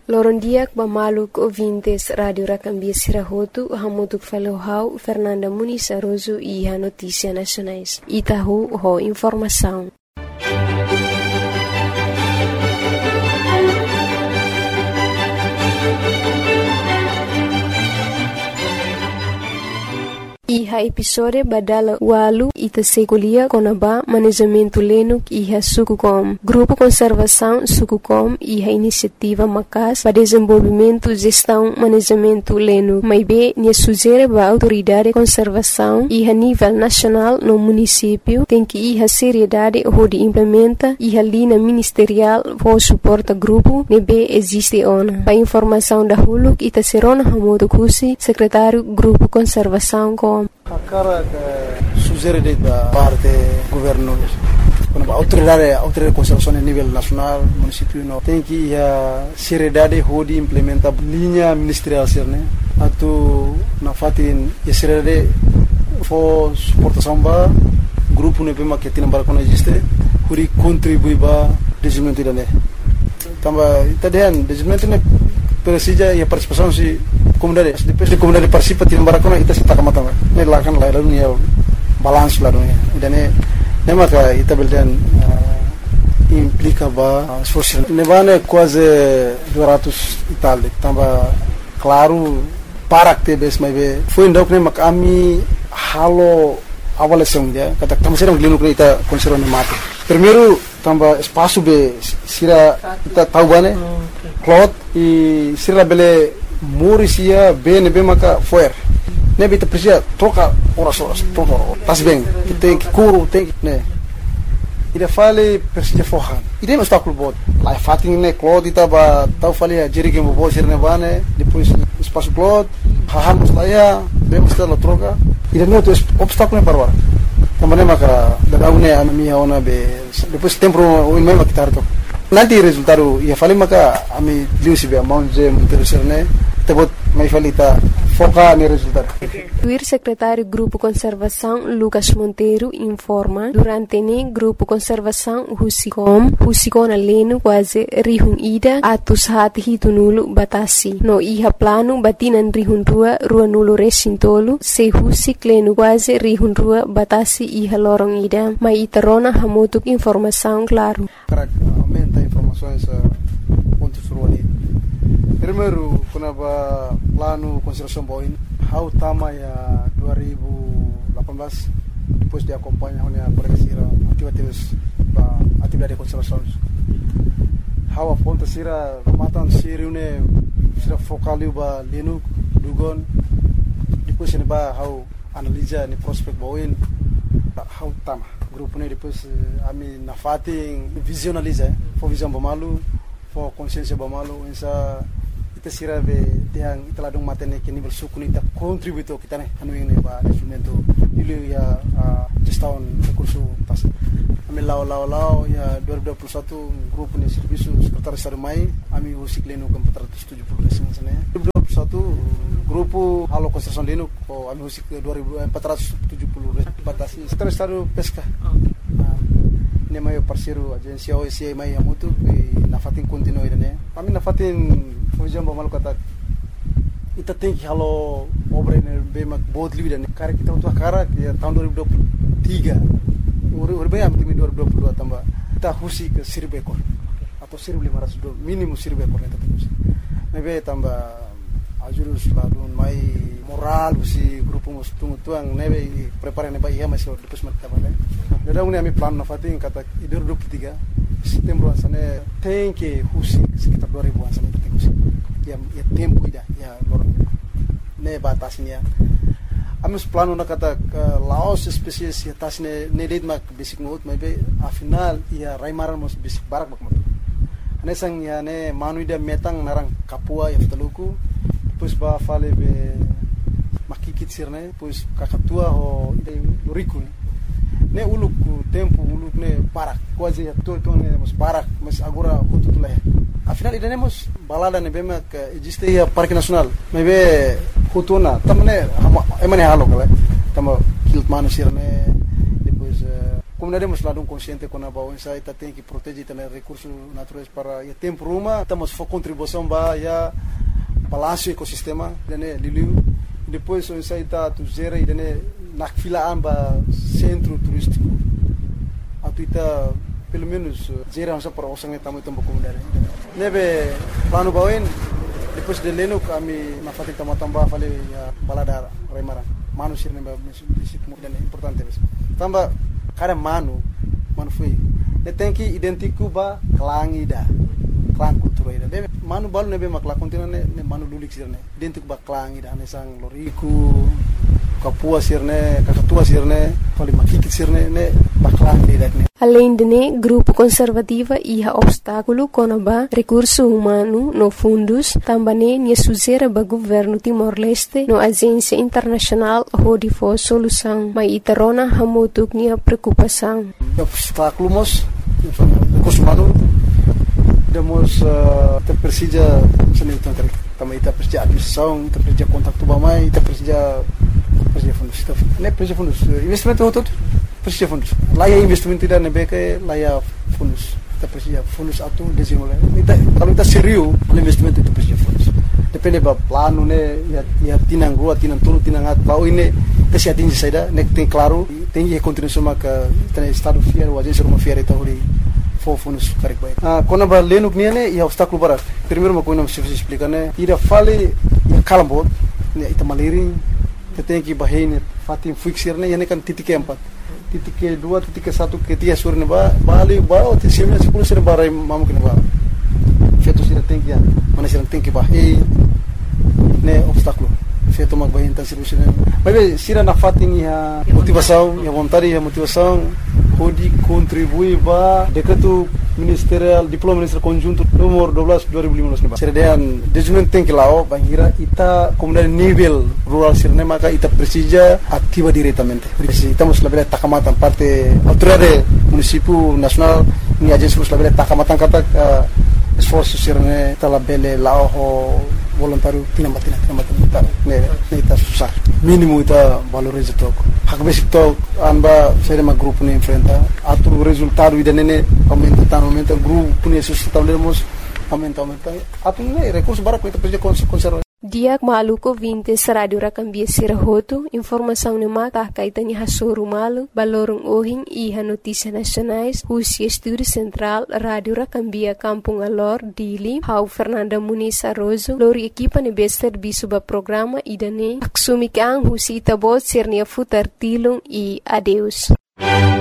Lorondiak Bamaluk ouvintes Rádio Racambia Sirahotu, Hamutuk Falohau, Fernanda Muniz Aroso e a Notícia Nacionais. Itahu, ho informação. Iha episode badala walu ita sekolia konaba manejamento lenuk iha Sukucom. Grupo Conservação Sukucom iha iniciativa macas para desenvolvimento, gestão, manejamento lenuk. Maibe nia sugere ba autoridade conservação iha nível nacional no município tem que iha seriedade ho de implementa iha linha ministerial ho suporta grupo nebe existe ona. Pa informação da huluk ita serona hamoto kusi secretário Grupo Conservação com a cara que sugere da parte governo, quando a autoridade de conservação a nível nacional, município não tem que a seriedade de implementar linha ministerial né, atu na fatin a seriedade for suportação ba grupo ne bema que tem para quando existe, huri contribui ba desenvolvimento da né, também tadian desenvolvimento ne precisa e a participação se comunidade depois de comunidade participa tim barakona ita sita kamata ne lakan la dunia balance la dunia idane ne maka ita beldan implica ba esforço ne vane quase 200 Itália tamba claro para que bes mai be foi ndok ne makami halo avaliação dia kata tamo serang lino ita conserva ne mate primeiro tamba espaço be sira ita tahu bane cloth e sira bele Morisia BNB maka foer. Ne bita precisa troca horas troca. Tas bem. Tem que curo, tem que né. Ida fale precisa forran. Ida mas tá clube. Lá fatin ne cloud ita ba tau fale a jeri que mo bo sirne bane, depois espaço cloud, hahan mustaya, bem mustala troca. Ida não tem obstáculo para agora. Também maka da une a minha ona be depois tempo o mesmo que tarto. Nanti resultado ia fale maka ami liusi be amount je interesserne tebot mai falita foca no resultado. O secretário Grupo Conservação Lucas Monteiro informa durante ne Grupo Conservação Husicom aleno quase rihun ida atus hati hitunulu batasi no iha plano batinan rihun rua nulu resintolu se husik leno quase rihun rua batasi iha lorong ida mai itarona hamutuk informação claro. Aumenta informações pontos ruani. Primeiro, quando plano conservação boin, how tama ya 2018 depois de acompanhar a pregação atividade de conservação. How aponta sira matan siriune sira focaliu ba lenu dugon depois ne ba how analisa ni prospect boin how tama grupo ne depois ami na fating visionaliza for visão bamalu for consciência bamalu essa ita sira be tiang ita ladong matene ke nível suku ita contributo kita ne anu ini ba instrumento ilu ya gestão recurso tas ami lao ya 2021 grupo ne serviço secretário estado mai ami usik leno com 470 resim sana 2021 grupo halo construção leno ko ami usik 2470 batasi secretário estado pesca ne mai parceiro agência OSI mai amutu na fatin continue ne ami na fatin fujam bamal kata ita tem que halo obra ne bema बहुत livre ne cara kita untuk cara que tahun 2023 bem am timi 2022 tambah kita husi ke 1000 ekor atau 1500 minimum 1000 ekor ne tapi mebe tambah ajurus ladun mai moral si grupo mus tuang nebe prepare ne ba ia masih depois mat tabane da uni ami plan na fatin kata 2023 setembro asane tem que husi sekitar 2000 asane tem husi ya tempo ida ya lorong ne batasnya amus plano na kata laos spesies ya tasne ne led mak basic note maybe a final ya raimaran mos basic barak mak ane sang ya ne manuida metang narang kapua ya ftaluku depois ba fale be makikit sirne depois kakatua ho riku ne uluk tempo uluk ne barak quase ya todo ne mos barak mas agora kututuleh afinal iremos balada ne bema que existe ya parque nacional maybe tamne emane halo kala tamo kilt manu sirne depois comunidade hemos lado consciente com a baú essa ita tem que proteger também recursos naturais para o tempo ruma estamos for contribuição para já balanço ecossistema dene liliu depois essa ita tu gera e dene na fila amba centro turístico atuita pelo menos gera essa para os sangue tamu também comunidade nebe plano bauin depois de leno kami na fati tambah fale ya balada remara manusia nebe prinsipio dan importante tambah kada manu foi tem que identificar ba klangida klang kultura ida be manu balu nebe makla kontina ne manu lulik sirne identificar ba klangida ne sang loriku kapua sirne kakatua sirne fali makikit sirne ne ba klangida ne. Além de ne, grupo conservativa ia obstáculo conaba recurso humano no fundos, também ne suzera ba governo Timor-Leste no agência internacional hodi for solução, mas itarona hamutuk nia preocupação. Obstáculos, recurso humano, demos terprecisa senitan também ita precisa administração, ita precisa contato bamai, ita precisa fundos, ne precisa fundos, investimento todo. Precisa fundos. Lá é investimento tidak nebeke, lá é fundos. Kita precisa fundos atau desenvolver. Kalau kita serius, investimento itu precisa fundos. Depende do plano né, ya tinang rua, tinang tulu, tinang at. Kalau ini precisa atingir saída, né tem claro, tem que continuar maka tem estado fiel, o agência rumah fiel itu hori for fundos correct baik. Quando ba leno nia né, ya obstáculo barat. Primeiro uma coisa não se explica né, ira fale ya kalambot, né ita maliring, tem que bahine fatim fixir né, ya kan titik keempat. Titik kedua, titik ke satu, ketiga sore ba bali ba ti sembilan 10 sore barai mamu kena ba. Feto sira tengki ya, mana sira tengki ba ne obstáculo. Feto mag ba intensi sira. Mas sira na fating ya motivação, ya vontade, ya motivação pode contribuir ba decreto ministerial diploma ministerial conjunto nomor 12 2015 ne ba. Sira dean desenvolvimento tengki lao bangira ita comunidade nível rural sirne maka ita precisa ativa diretamente. Estamos la takamatan parte autoridade município nacional ni agência la takamatan kata esforço sirne tala bele lao voluntário tinambatina ne ita susah mínimo ita valoriza tok hak basic tok anba sere ma grupo ne enfrenta atu resultado ida nene aumenta grupo ne sustentamos aumenta atu ne recurso bara ko ita precisa conservar. Diak maluko 20 Radio Rakambia Sirahoto, informação ne mata kaitani hasoru malu, balorong ohing iha notícias nacionais, Husi Estúdio Central, Radio Rakambia Kampung Alor, Dili, Hau Fernanda Muniz Arrozo, lori equipa ne bester bisuba programa idane, aksumi kang Husi Itabot Sernia Futar Tilung e adeus.